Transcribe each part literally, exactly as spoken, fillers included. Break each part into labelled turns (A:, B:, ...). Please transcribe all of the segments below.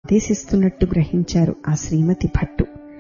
A: ఆదేశిస్తున్నట్టు గ్రహించారు ఆ శ్రీమతి భట్టు.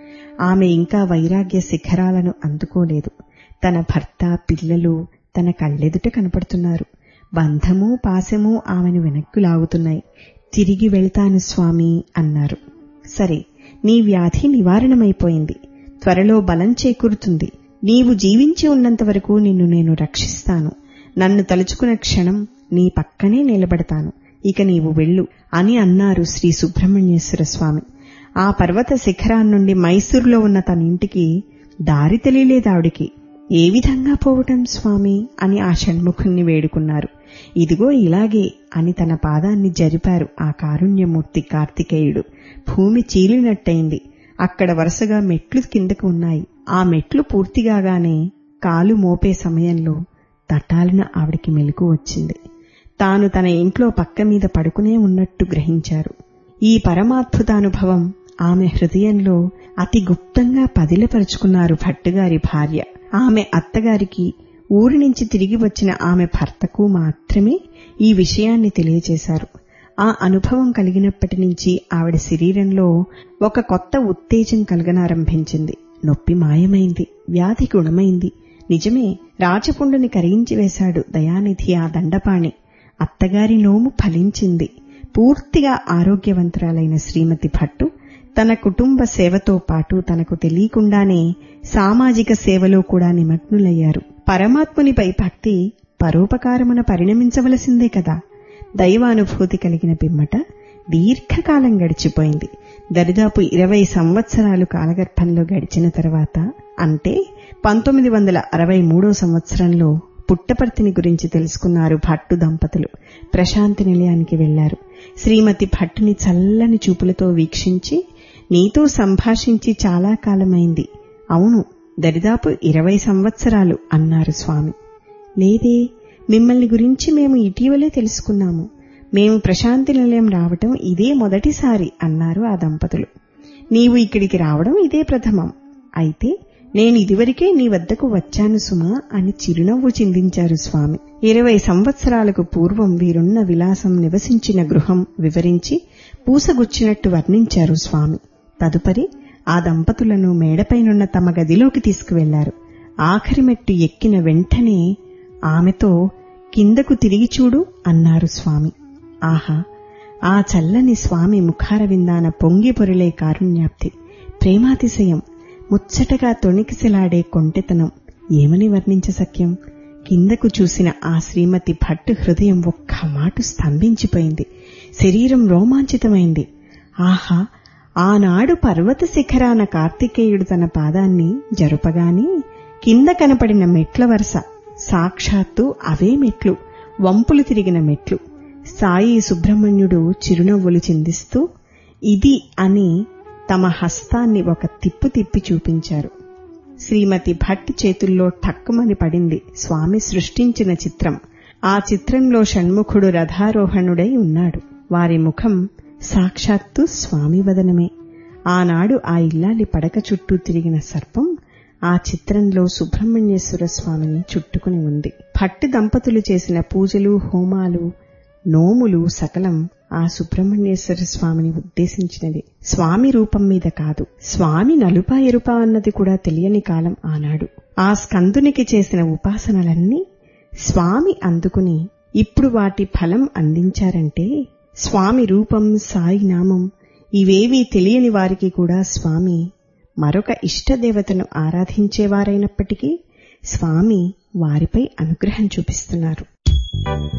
A: ఆమె ఇంకా వైరాగ్య శిఖరాలను అందుకోలేదు. తన భర్త, పిల్లలు తన కళ్ళెదుట కనపడుతున్నారు. బంధము పాశము ఆమెను వెనక్కు లాగుతున్నాయి. తిరిగి వెళ్తాను స్వామి అన్నారు. సరే, నీ వ్యాధి నివారణమైపోయింది. త్వరలో బలం చేకూరుతుంది. నీవు జీవించి ఉన్నంత వరకు నిన్ను నేను రక్షిస్తాను. నన్ను తలుచుకున్న క్షణం నీ పక్కనే నిలబడతాను. ఇక నీవు వెళ్ళు అని అన్నారు శ్రీ సుబ్రహ్మణ్యేశ్వర స్వామి. ఆ పర్వత శిఖరాన్నుండి మైసూరులో ఉన్న తన ఇంటికి దారి తెలియలేదావిడికి. ఏ విధంగా పోవటం స్వామి అని ఆ షణ్ముఖుణ్ణి వేడుకున్నారు. ఇదిగో ఇలాగే అని తన పాదాన్ని జరిపారు ఆ కారుణ్యమూర్తి కార్తికేయుడు. భూమి చీలినట్టయింది. అక్కడ వరుసగా మెట్లు కిందకు ఉన్నాయి. ఆ మెట్లు పూర్తిగాగానే కాలు మోపే సమయంలో తటాలున ఆవిడికి మెలకు వచ్చింది. తాను తన ఇంట్లో పక్క మీద పడుకునే ఉన్నట్టు గ్రహించారు. ఈ పరమాద్భుతానుభవం ఆమె హృదయంలో అతి గుప్తంగా పదిలపరుచుకున్నారు భట్టుగారి భార్య. ఆమె అత్తగారికి, ఊరి నుంచి తిరిగి వచ్చిన ఆమె భర్తకు మాత్రమే ఈ విషయాన్ని తెలియచేశారు. ఆ అనుభవం కలిగినప్పటి నుంచి ఆవిడ శరీరంలో ఒక కొత్త ఉత్తేజం కలగనారంభించింది. నొప్పి మాయమైంది. వ్యాధి గుణమైంది. నిజమే, రాచపుండుని కరిగించి వేశాడు దయానిధి ఆ దండపాణి. అత్తగారి నోము ఫలించింది. పూర్తిగా ఆరోగ్యవంతురాలైన శ్రీమతి భట్టు తన కుటుంబ సేవతో పాటు తనకు తెలియకుండానే సామాజిక సేవలో కూడా నిమగ్నులయ్యారు. పరమాత్మునిపై భక్తి పరోపకారమున పరిణమించవలసిందే కదా. దైవానుభూతి కలిగిన పిమ్మట దీర్ఘకాలం గడిచిపోయింది. దరిదాపు ఇరవై సంవత్సరాలు కాలగర్భంలో గడిచిన తర్వాత, అంటే పంతొమ్మిది వందల అరవై మూడో సంవత్సరంలో పుట్టపర్తిని గురించి తెలుసుకున్నారు భట్టు దంపతులు. ప్రశాంతి నిలయానికి వెళ్లారు. శ్రీమతి భట్టుని చల్లని చూపులతో వీక్షించి, నీతో సంభాషించి చాలా కాలమైంది. అవును, దరిదాపు ఇరవై సంవత్సరాలు అన్నారు స్వామి. లేదే, మిమ్మల్ని గురించి మేము ఇటీవలే తెలుసుకున్నాము. మేము ప్రశాంతి నిలయం రావటం ఇదే మొదటిసారి అన్నారు ఆ దంపతులు. నీవు ఇక్కడికి రావడం ఇదే ప్రథమం. అయితే నేను ఇదివరకే నీ వద్దకు వచ్చాను సుమా అని చిరునవ్వు చిందించారు స్వామి. ఇరవై సంవత్సరాలకు పూర్వం వీరున్న విలాసం నివసించిన గృహం వివరించి పూసగుచ్చినట్టు వర్ణించారు స్వామి. తదుపరి ఆ దంపతులను మేడపైనున్న తమ గదిలోకి తీసుకువెళ్లారు. ఆఖరి మెట్టు ఎక్కిన వెంటనే ఆమెతో, కిందకు తిరిగి చూడు అన్నారు స్వామి. ఆహా, ఆ చల్లని స్వామి ముఖారవిందాన పొంగి పొరిలే కారుణ్యాప్తి, ప్రేమాతిశయం, ముచ్చటగా తొణికిసలాడే కొంటెతనం ఏమని వర్ణించసక్యం. కిందకు చూసిన ఆ శ్రీమతి భట్టు హృదయం ఒక్క మాటు స్తంభించిపోయింది. శరీరం రోమాంచితమైంది. ఆహా, ఆనాడు పర్వత శిఖరాన కార్తికేయుడు తన పాదాన్ని జరుపగాని కింద కనపడిన మెట్ల వరుస సాక్షాత్తు అవే మెట్లు, వంపులు తిరిగిన మెట్లు. సాయి సుబ్రహ్మణ్యుడు చిరునవ్వులు చిందిస్తూ ఇది అని తమ హస్తాన్ని ఒక తిప్పు తిప్పి చూపించారు. శ్రీమతి భట్ చేతుల్లో ఠక్కుమని పడింది స్వామి సృష్టించిన చిత్రం. ఆ చిత్రంలో షణ్ముఖుడు రథారోహణుడై ఉన్నాడు. వారి ముఖం సాక్షాత్తు స్వామి వదనమే. ఆనాడు ఆ ఇల్లాలి పడక చుట్టూ తిరిగిన సర్పం ఆ చిత్రంలో సుబ్రహ్మణ్యేశ్వర స్వామిని చుట్టుకుని ఉంది. భట్టి దంపతులు చేసిన పూజలు, హోమాలు, నోములు సకలం ఆ సుబ్రహ్మణ్యేశ్వర స్వామిని ఉద్దేశించినది. స్వామి రూపం మీద కాదు. స్వామి నలుపా ఎరుపా అన్నది కూడా తెలియని కాలం ఆనాడు. ఆ స్కందునికి చేసిన ఉపాసనలన్నీ స్వామి అందుకుని ఇప్పుడు వాటి ఫలం అందించారంటే, స్వామి రూపం, సాయి నామం ఇవేవీ తెలియని వారికి కూడా స్వామి మరొక ఇష్టదేవతను ఆరాధించేవారైనప్పటికీ స్వామి వారిపై అనుగ్రహం చూపిస్తున్నారు.